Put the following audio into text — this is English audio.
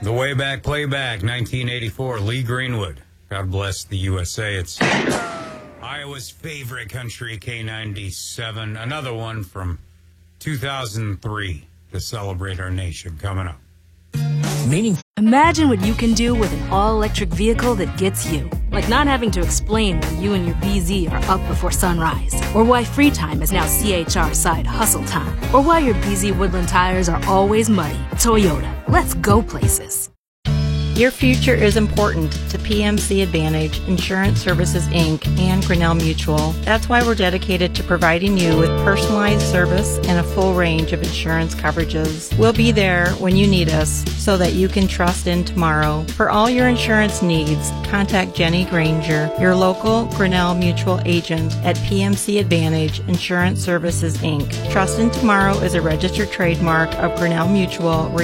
The way back playback, 1984, Lee Greenwood. God bless the USA. It's Iowa's favorite country, K97. Another one from 2003 to celebrate our nation coming up. Imagine what you can do with an all-electric vehicle that gets you. Like not having to explain why you and your BZ are up before sunrise. Or why free time is now CHR side hustle time. Or why your BZ Woodland tires are always muddy. Toyota, let's go places. Your future is important to PMC Advantage, Insurance Services, Inc., and Grinnell Mutual. That's why we're dedicated to providing you with personalized service and a full range of insurance coverages. We'll be there when you need us so that you can trust in tomorrow. For all your insurance needs, contact Jenny Granger, your local Grinnell Mutual agent at PMC Advantage, Insurance Services, Inc. Trust in Tomorrow is a registered trademark of Grinnell Mutual.